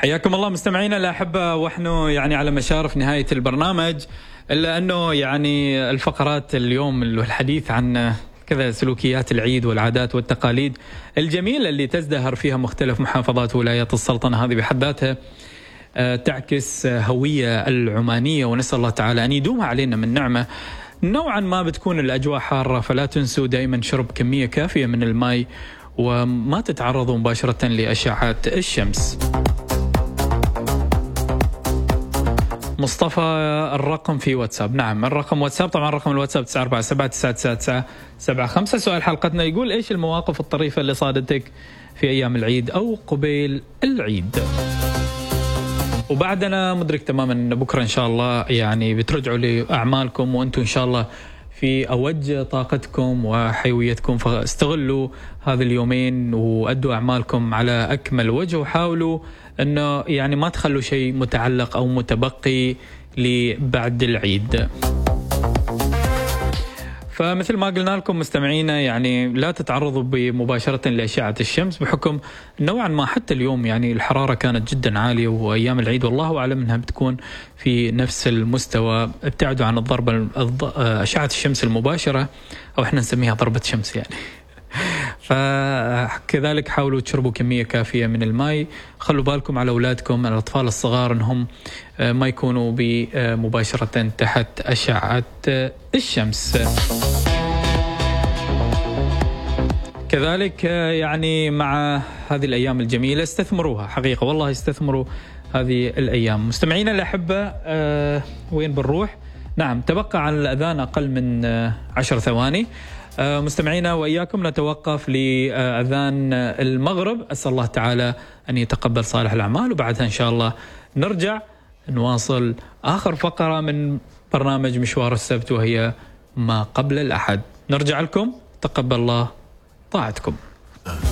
حياكم الله مستمعينا الأحبة، ونحن يعني على مشارف نهاية البرنامج، إلا أنه يعني الفقرات اليوم الحديث عن كذا سلوكيات العيد والعادات والتقاليد الجميلة اللي تزدهر فيها مختلف محافظات ولايات السلطنة. هذه بحد ذاتها تعكس هوية العمانية، ونسأل الله تعالى أن يدومها علينا من نعمة. نوعا ما بتكون الأجواء حارة، فلا تنسوا دائما شرب كمية كافية من الماء وما تتعرضوا مباشرة لأشعة الشمس. مصطفى الرقم في واتساب، نعم الرقم واتساب، طبعا رقم الواتساب 94799975. سؤال حلقتنا يقول: ايش المواقف الطريفة اللي صادتك في ايام العيد او قبيل العيد؟ وبعدنا مدرك تماما ان بكره ان شاء الله يعني بترجعوا لاعمالكم وانتم ان شاء الله في اوج طاقتكم وحيويتكم، فاستغلوا هذه اليومين وادوا اعمالكم على اكمل وجه، وحاولوا انه يعني ما تخلوا شيء متعلق او متبقي لبعد العيد. فمثل ما قلنا لكم مستمعينا، يعني لا تتعرضوا مباشرة لأشعة الشمس، بحكم نوعا ما حتى اليوم يعني الحرارة كانت جدا عالية، وأيام العيد والله أعلم أنها بتكون في نفس المستوى. ابتعدوا عن أشعة الشمس المباشرة، أو احنا نسميها ضربة شمس يعني. فكذلك حاولوا تشربوا كمية كافية من الماء. خلوا بالكم على أولادكم الأطفال الصغار أنهم ما يكونوا مباشرة تحت أشعة الشمس. كذلك يعني مع هذه الأيام الجميلة استثمروها حقيقة، والله استثمروا هذه الأيام. مستمعينا الأحبة، وين بنروح؟ نعم تبقى على الأذان أقل من 10 ثواني. مستمعينا وإياكم نتوقف لأذان المغرب. أسأل الله تعالى أن يتقبل صالح الأعمال، وبعدها إن شاء الله نرجع نواصل آخر فقرة من برنامج مشوار السبت، وهي ما قبل الأحد. نرجع لكم، تقبل الله طاعتكم.